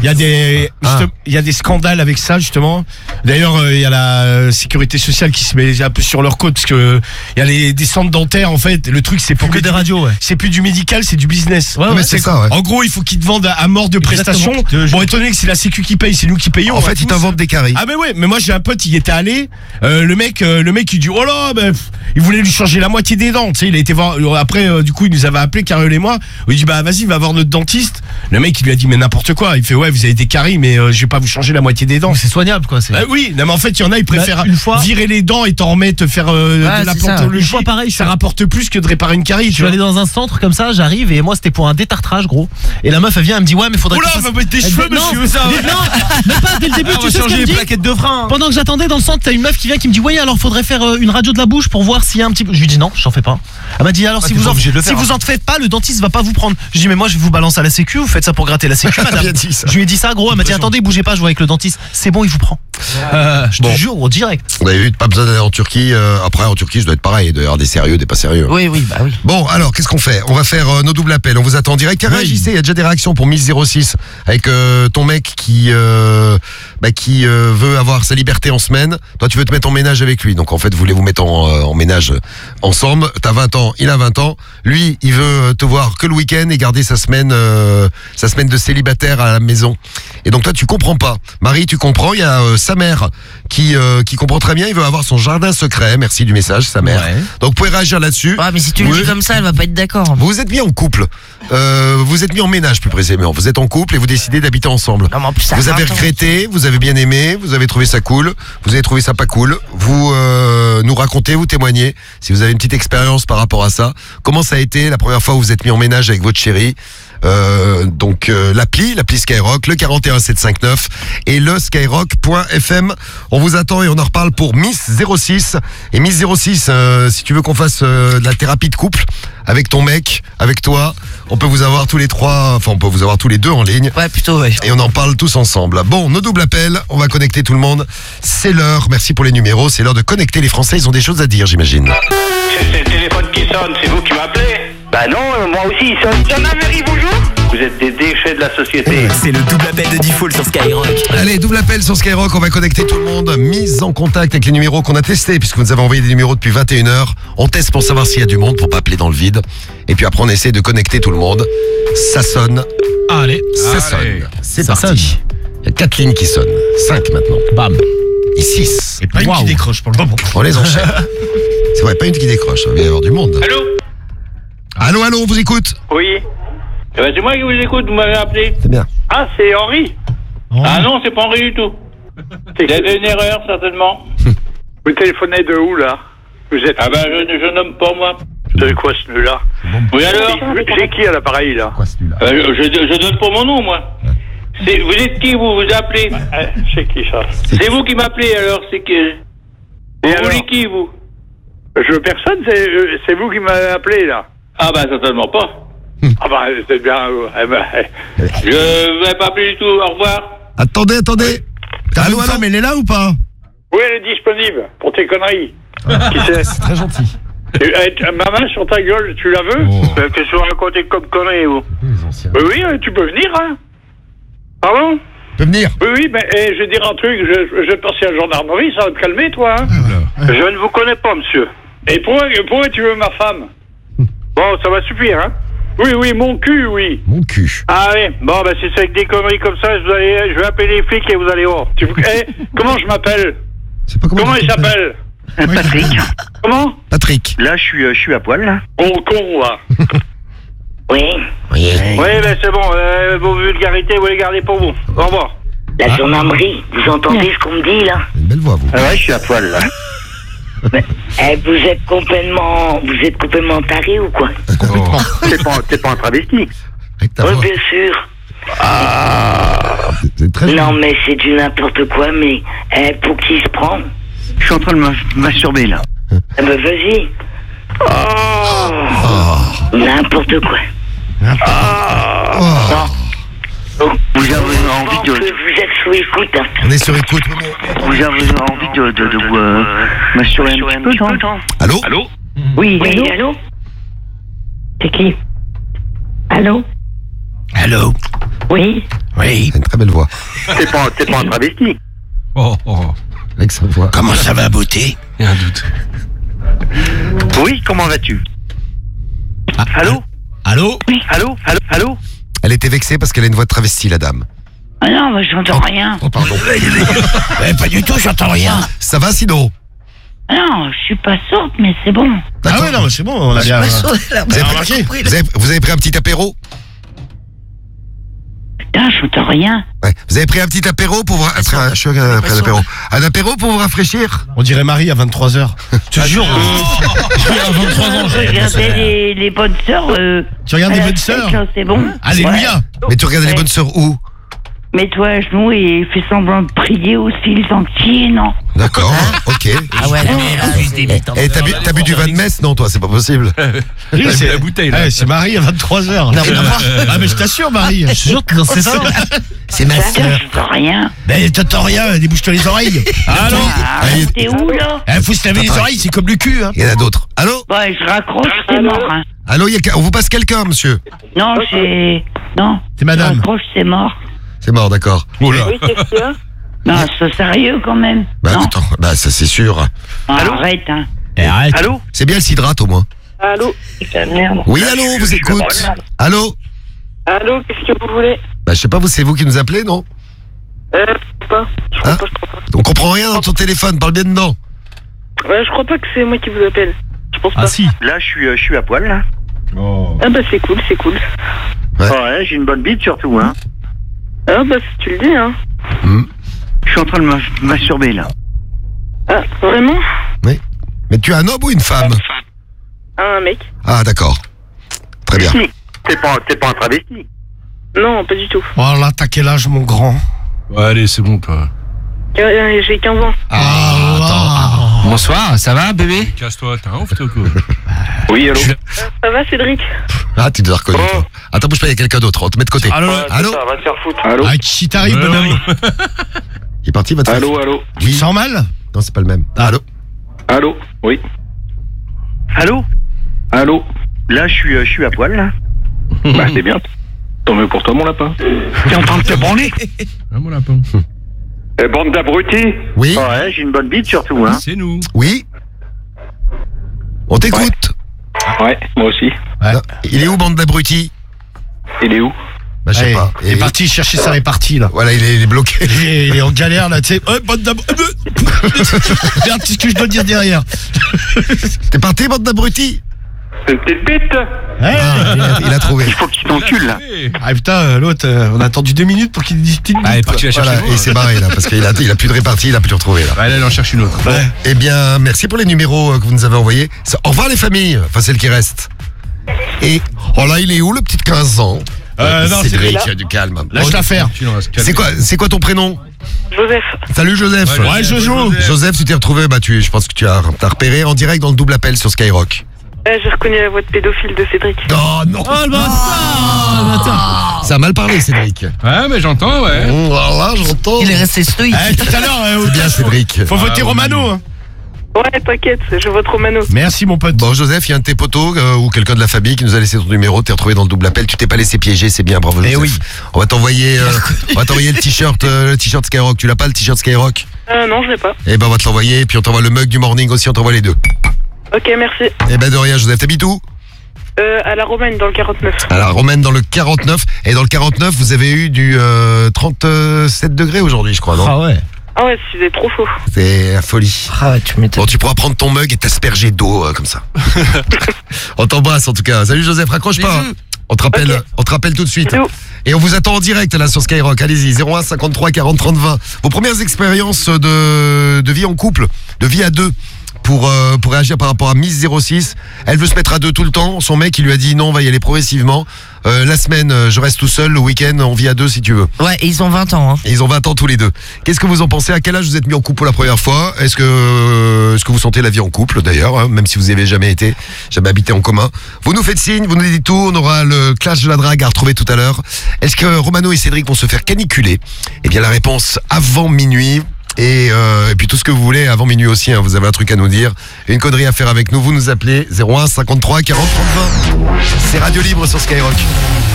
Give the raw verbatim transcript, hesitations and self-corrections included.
Il y a des, Ah. il y a des scandales avec ça justement. D'ailleurs, euh, il y a la euh, sécurité sociale qui se met un peu sur leur côte parce que il y a les des centres dentaires en fait. Le truc c'est pour que des radios, ouais. C'est plus du médical, c'est du business. Ouais, ouais, c'est ça, ouais. En gros, il faut qu'ils te vendent à, à mort de prestations. Exactement. Bon, étant donné que c'est la Sécu qui paye, c'est nous qui payons. En fait, ils t'inventent des caries. Ah mais ouais, mais moi j'ai un pote, il y était allé. Euh, le mec, euh, le mec, il dit oh là, bah, pff, il voulait lui changer la moitié des dents. Tu sais, il a été voir. Après, euh, du coup, il nous avait appelé, Cariol et moi. Il dit bah vas-y, va voir notre dentiste. Le mec, il lui a dit mais n'importe quoi. Il fait ouais, vous avez des caries, mais euh, je vais pas vous changer la moitié des dents. C'est soignable, quoi. C'est... Bah oui, non mais en fait, il y en a, ils préfèrent Bah, une fois- virer les dents et t'en remettre, faire euh, Ouais, de la c'est ça. plantologie. Une fois pareil, ça je- rapporte plus que de réparer une carie. Je Tu suis vois. allé dans un centre comme ça, j'arrive et moi c'était pour un détartrage gros. Et la meuf elle vient, elle me dit ouais mais faudrait Oula, qu'on va fasse... mettre des Elle cheveux, dit, non, monsieur, ça. mais non, même pas dès le début, Ah, on tu va sais ce changer qu'elle les me dit. plaquettes de frein. Pendant que j'attendais dans le centre, t'as une meuf qui vient qui me dit ouais alors faudrait faire euh, une radio de la bouche pour voir s'il y a un petit peu. Je lui dis non, j'en fais pas. Elle m'a dit alors Ah, si t'es vous pas en obligé de le si faire, vous en faites pas, le dentiste va pas vous prendre. Je dis mais moi je vous balance à la sécu, vous faites ça pour gratter la sécu madame. Bien dit, ça. Je lui ai dit ça gros, elle m'a dit attendez bougez pas, je vois avec le dentiste. C'est bon, il vous prend. Euh, je Bon. te jure au direct. Vous avez vu, pas besoin d'aller en Turquie. euh, après, en Turquie, ça doit être pareil. Il doit y avoir des sérieux, des pas sérieux. Oui, oui, bah oui. Bon, alors, qu'est-ce qu'on fait? On va faire euh, nos doubles appels. On vous attend en direct. Oui. Réagissez. Il y a déjà des réactions pour Miss zéro six avec euh, ton mec qui euh, bah, qui euh, veut avoir sa liberté en semaine. Toi, tu veux te mettre en ménage avec lui. Donc, en fait, vous voulez vous mettre en, euh, en ménage ensemble. T'as vingt ans, il a vingt ans. Lui, il veut te voir que le week-end et garder sa semaine, euh, sa semaine de célibataire à la maison. Et donc, toi, tu comprends pas. Marie, tu comprends. Il y a euh, sa mère qui euh, qui comprend très bien. Il veut avoir son jardin secret. Merci du message, sa mère. Ouais. Donc, vous pouvez réagir là-dessus. Ouais, mais si tu le Oui. dis comme ça, elle va pas être d'accord. Vous vous êtes mis en couple, euh, vous êtes mis en ménage plus précisément, vous êtes en couple et vous décidez d'habiter ensemble. Non, mais en plus, ça Vous avez vingt ans. regretté, vous avez bien aimé, vous avez trouvé ça cool, vous avez trouvé ça pas cool, vous euh, nous racontez, vous témoignez, si vous avez une petite expérience par rapport à ça, comment ça a été la première fois où vous êtes mis en ménage avec votre chérie. Euh, donc euh, l'appli, l'appli Skyrock, le quarante et un sept cent cinquante-neuf et le skyrock point f m. On vous attend et on en reparle pour Miss zéro six. Et Miss zéro six, euh, si tu veux qu'on fasse euh, de la thérapie de couple avec ton mec, avec toi, on peut vous avoir tous les trois, enfin on peut vous avoir tous les deux en ligne. Ouais, plutôt, ouais. Et on en parle tous ensemble. Bon, nos doubles appels, on va connecter tout le monde. C'est l'heure, merci pour les numéros, c'est l'heure de connecter les Français, ils ont des choses à dire, j'imagine. C'est le téléphone qui sonne, c'est vous qui m'appelez? Bah non, euh, moi aussi il sonne. Gendarmerie, bonjour. Vous êtes des déchets de la société. C'est le double appel de Default sur Skyrock. Allez, double appel sur Skyrock, on va connecter tout le monde. Mise en contact avec les numéros qu'on a testés, puisque vous nous avez envoyé des numéros depuis vingt et une heures. On teste pour savoir s'il y a du monde, pour pas appeler dans le vide. Et puis après, on essaie de connecter tout le monde. Ça sonne, Allez, ça Allez. sonne. C'est Ça parti. sonne. Il y a quatre lignes qui sonnent. Cinq maintenant. bam. Et six. Et pas une Waouh. qui décroche pour le moment. On les enchaîne. C'est vrai, pas une qui décroche, il va y avoir du monde. Allô? Allô, allô, on vous écoute. Oui. Eh ben, c'est moi qui vous écoute, vous m'avez appelé. C'est bien. Ah, c'est Henri. Oh. Ah non, c'est pas Henri du tout. Il y avait une erreur, certainement. Vous téléphonez de où, là? Vous êtes... Ah ben, je, je nomme pas, moi. de quoi, celui-là? Oui, alors? J'ai qui à l'appareil, là? Quoi celui-là? Euh, je, je, je donne pas mon nom, moi. C'est, vous êtes qui, vous vous appelez? Euh, C'est qui, ça? C'est vous qui m'appelez, alors, c'est que... Vous alors voulez qui, vous? Je veux personne, c'est euh, c'est vous qui m'avez appelé, là. Ah ben, certainement pas. Ah bah, c'est bien... euh, eh ben, eh. Je vais pas appeler du tout, au revoir. Attendez, attendez. Ta Allô, allô. femme, elle est là ou pas? Oui, elle est disponible, pour tes conneries. Qui c'est? C'est très gentil. Eh, eh, Ma main sur ta gueule, tu la veux? Oh. Euh, Qu'est-ce que vous racontez comme conneries, vous? Les anciens. Oui, oui, euh, tu peux venir, hein? Pardon? Tu peux venir. Oui, oui, mais eh, je vais dire un truc, je, je vais passer à la gendarmerie, ça va te calmer, toi, hein? Je ne vous connais pas, monsieur. Et pourquoi, pourquoi tu veux ma femme? Bon, ça va suffire, hein? Oui, oui, mon cul, oui. Mon cul. Ah oui, bon, bah si c'est avec des conneries comme ça, je vais, aller- je vais appeler les flics et vous allez voir. Tu, eh, comment je m'appelle? C'est pas Comment il s'appelle? Patrick, Comment? Patrick. là je suis, euh, je suis à poil là. Bon con, là. Oui, Oui. Oui, ben c'est bon, euh, vos vulgarités, vous les gardez pour vous. Au revoir. la gendarmerie, vous entendez ce qu'on me dit là? Une belle voix, vous. Ah ouais, je suis à poil là. Mais, eh, vous êtes complètement, vous êtes complètement taré ou quoi? Complètement. T'es pas, t'es pas un travesti? Avec ta Oui, voix. bien sûr. C'est- C'est très Non, gentil. mais c'est du n'importe quoi, mais eh, pour qui se prend? Je suis en train de me masturber là. Eh ben, vas-y. Oh. N'importe quoi. Oh. Oh. Vous avez envie de, Vous êtes sous écoute, hein. On est sur écoute. Oui, mais- vous avez envie de, de, de vous euh, masturber un petit peu, non? Allô? Allô? Oui, oui, allô? C'est qui? Allô? Allô? Oui. Oui. T'as une très belle voix. T'es pas, t'es pas un travesti. Oh, oh. Avec sa voix. Comment ça va, beauté? Il y a un doute. Oui, comment vas-tu? Ah, Allô? Allô? Oui. Allô? Allô? Allô? Elle était vexée parce qu'elle a une voix de travesti, la dame. Ah non, moi j'entends rien. Oh, pardon. Eh, pas du tout, j'entends rien. Ça va, sinon? Ah non, je suis pas sourde, mais c'est bon. Ah ouais, non, mais c'est bon, on a bien... Vous avez, remarqué. pris, vous, avez, vous avez pris un petit apéro? Putain, j'entends rien. Ouais. Vous avez pris un petit apéro pour vous... Après, un, je suis après un apéro. Un apéro pour vous rafraîchir? On dirait Marie à vingt-trois heures. Je te jure. J'ai à vingt-trois ans. Je regardais les, les bonnes sœurs. Euh, Tu regardes à les la bonnes fête, sœurs? là, c'est bon. Alléluia. Mais tu regardais les Ouais. bonnes sœurs où? Mets-toi à genoux et fais semblant de prier aux cils entiers, non? D'accord, ok. Ah ouais, Et t'as bu, t'as bu du vin de messe? Non, toi, c'est pas possible. Oui, c'est la bouteille là. C'est Marie à vingt-trois heures. Non, mais- Ah mais je t'assure Marie. Je te jure que c'est ça. C'est ma Putain, j'entends rien. Ben t'entends rien, débouche-toi les oreilles. Allô? Ah, t'es où, là? Eh, faut se laver les Attends. oreilles, c'est comme le cul hein. Il y en a d'autres. Allô? Bah, je raccroche, c'est mort, hein. Allô, il y a, on vous passe quelqu'un, monsieur? Non, c'est... Non. C'est madame. Je raccroche, c'est mort. C'est mort, d'accord. Oh là. Oui, qu'est-ce qu'il y a? Non, c'est sérieux, quand même. Bah non. attends, bah ça c'est sûr. Ah, arrête, hein. Eh, arrête. Allô? C'est bien le cidrate au moins. Allô? Putain, merde. Oui, allô, vous écoute. Allô? Allô, qu'est-ce que vous voulez? Bah je sais pas, vous c'est vous qui nous appelez, non? Euh, je crois pas. Je crois Hein? pas, je crois pas. On comprend rien dans ton téléphone, parle bien dedans. Ouais, je crois pas que c'est moi qui vous appelle. Je pense pas. Ah si. Là, je suis, euh, je suis à poil, là. Ah bah c'est cool, c'est cool. Ouais. Ouais, j'ai une bonne bite surtout, hein. Ah bah si tu le dis, hein. Hmm. Je suis en train de me masturber, là. Ah, vraiment? Oui. Mais tu es un homme ou une femme? Ah, un mec? Ah d'accord. Très bien. Si. T'es pas, t'es pas un travesti. Non, pas du tout. Oh là, t'as quel âge mon grand? Ouais, allez, c'est bon, toi. Euh, J'ai quinze ans. Ah, attends. Bonsoir, ça va bébé? Casse-toi, t'es un ouf, toi, quoi. Oui, allô? Euh, ça va, Cédric? Ah tu dois reconnaître. Oh. toi. Attends, bouge pas, il y a quelqu'un d'autre, on te met de côté. Allô? Allô? Ça va te faire foutre. Allô? Ah, qui t'arrive, Ouais, bonhomme? Il est parti votre frère? Allô, allô? Tu te sens mal? Non, c'est pas le même. Ah. Allô? Allô? Oui. Allô? Allô? Là, je suis, euh, je suis à poil, là. Bah, c'est bien. Tant mieux pour toi, mon lapin. T'es en train de te branler? Ah, mon lapin. Eh, bande d'abrutis. Oui? Ouais, j'ai une bonne bite surtout, hein. C'est nous. Oui? On t'écoute. Ouais, moi aussi. Non, il est où, bande d'abrutis? Il est où? Bah je sais Allez, pas. Il est parti chercher sa répartie là. Voilà, il est, il est bloqué. Il est, il est en galère là, tu sais. Oh, bande d'ab- Merde, qu'est-ce que je dois dire derrière? T'es parti, bande d'abrutis? Une petite bite. Hein? Ah, il, a, il a trouvé. Il faut qu'il t'encule, là. Ah putain, euh, l'autre, euh, on a attendu deux minutes pour qu'il dise petite Ah, il est bite. parti la chercher. Voilà, et il s'est barré là, parce qu'il a, il a plus de répartie, il a plus de retrouver là. Ouais, allez, on en cherche une autre. Ouais. Eh bien, merci pour les numéros euh, que vous nous avez envoyés. Ça- Au revoir les familles, enfin celles qui restent. Et, oh là, il est où le petit de quinze ans? Euh, non, Cédric, c'est- du calme. Lâche l'affaire. Tu n'en restes qu'à- C'est quoi, c'est quoi ton prénom? Joseph. Salut Joseph. Ouais, Ouais, Jojo. Joseph. Joseph, tu t'es retrouvé, bah tu, je pense que tu as, t'as repéré en direct dans le double appel sur Skyrock. Ouais, j'ai reconnu la voix de pédophile de Cédric. Oh non. Oh le bâtard, le bâtard. Ça a mal parlé Cédric. Ouais, mais j'entends, ouais. Mmh, alors là, j'entends. Il est resté stoïque. Eh, tout à l'heure, euh, C'est bien Cédric. faut voter Ah, Romano. oui. Hein. Ouais, t'inquiète, je vote Romano. Merci mon pote. Bon Joseph, il y a un de tes potos euh, ou quelqu'un de la famille qui nous a laissé ton numéro, t'es retrouvé dans le double appel, tu t'es pas laissé piéger, c'est bien, bravo Eh Joseph. oui. On va t'envoyer euh, on va t'envoyer le t-shirt euh, le t-shirt Skyrock, tu l'as pas le t-shirt Skyrock? Euh, non, je l'ai pas. Eh ben on va te l'envoyer, et puis on t'envoie le mug du morning aussi, on t'envoie les deux. Ok, merci. Eh ben de rien Joseph, t'habites où? Euh, à la Romaine, dans le quarante-neuf. À la Romaine dans le quarante-neuf, et dans le quarante-neuf vous avez eu du euh, trente-sept degrés aujourd'hui je crois, non? Ah ouais. Ah ouais, c'est trop chaud. C'est la folie. Ah ouais, tu m'étonnes. Bon, tu pourras prendre ton mug et t'asperger d'eau euh, comme ça. On t'embrasse en tout cas. Salut Joseph, raccroche pas. hein. On te rappelle, Ok. on te rappelle tout de suite. Bisous. Et on vous attend en direct là sur Skyrock. Allez-y, zéro un cinquante-trois quarante trente vingt. Vos premières expériences de, de vie en couple, de vie à deux. Pour, euh, pour réagir par rapport à Miss zéro six. Elle veut se mettre à deux tout le temps. Son mec, il lui a dit non, on va y aller progressivement. Euh, la semaine, euh, je reste tout seul. Le week-end, on vit à deux si tu veux. Ouais, et ils ont vingt ans. Hein. Et ils ont vingt ans tous les deux. Qu'est-ce que vous en pensez? À quel âge vous êtes mis en couple pour la première fois? Est-ce que, euh, est-ce que vous sentez la vie en couple d'ailleurs, hein, même si vous n'y avez jamais été, jamais habité en commun? Vous nous faites signe, vous nous dites tout. On aura le clash de la drague à retrouver tout à l'heure. Est-ce que Romano et Cédric vont se faire caniculer? Eh bien la réponse avant minuit. Et, euh, et puis tout ce que vous voulez avant minuit aussi, hein, vous avez un truc à nous dire, une connerie à faire avec nous, vous nous appelez zéro un cinquante-trois quarante trente vingt. C'est Radio Libre sur Skyrock.